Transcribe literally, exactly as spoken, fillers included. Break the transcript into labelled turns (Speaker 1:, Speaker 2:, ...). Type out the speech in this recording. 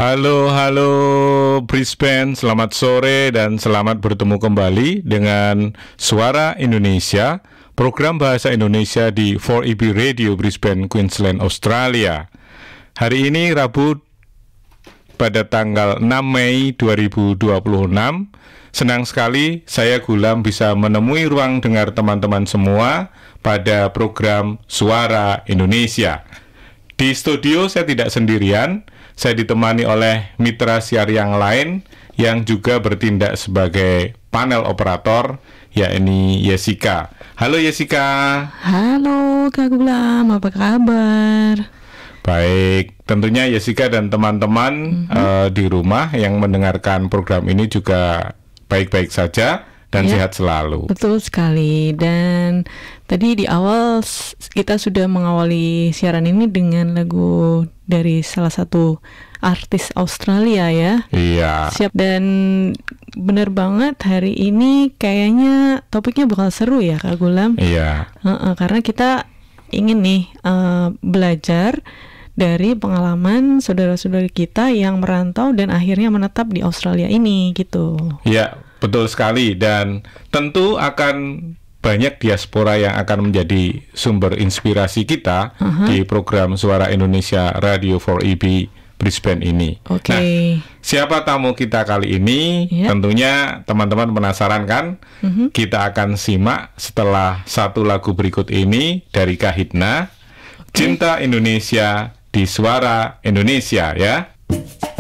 Speaker 1: Halo, halo Brisbane, selamat sore dan selamat bertemu kembali dengan Suara Indonesia, program bahasa Indonesia di four E B Radio Brisbane, Queensland, Australia. Hari ini Rabu pada tanggal enam Mei dua ribu dua puluh enam. Senang sekali saya Gulam bisa menemui ruang dengar teman-teman semua pada program Suara Indonesia. Di studio saya tidak sendirian. Saya ditemani oleh mitra siar yang lain yang juga bertindak sebagai panel operator, yakni Jessica. Halo Jessica.
Speaker 2: Halo Kak Gulam, apa kabar?
Speaker 1: Baik, tentunya Jessica dan teman-teman mm-hmm. uh, di rumah yang mendengarkan program ini juga baik-baik saja dan ya, sehat selalu.
Speaker 2: Betul sekali. Dan tadi di awal kita sudah mengawali siaran ini dengan lagu dari salah satu artis Australia ya.
Speaker 1: Iya.
Speaker 2: Siap, dan benar banget hari ini kayaknya topiknya bakal seru ya Kak Gulam.
Speaker 1: Iya.
Speaker 2: Uh-uh, karena kita ingin nih uh, belajar dari pengalaman saudara-saudara kita yang merantau dan akhirnya menetap di Australia ini gitu.
Speaker 1: Iya, betul sekali, dan tentu akan banyak diaspora yang akan menjadi sumber inspirasi kita uh-huh. di program Suara Indonesia Radio four E B Brisbane ini.
Speaker 2: Oke. Okay.
Speaker 1: Nah, siapa tamu kita kali ini? Yeah. Tentunya teman-teman penasaran kan? Uh-huh. Kita akan simak setelah satu lagu berikut ini dari Kahitna, okay. Cinta Indonesia di Suara Indonesia ya.